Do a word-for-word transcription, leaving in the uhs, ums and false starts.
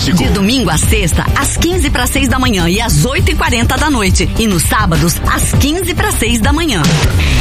Clássico. De domingo a sexta, às quinze para seis da manhã e às oito e quarenta da noite. E nos sábados, às quinze para seis da manhã.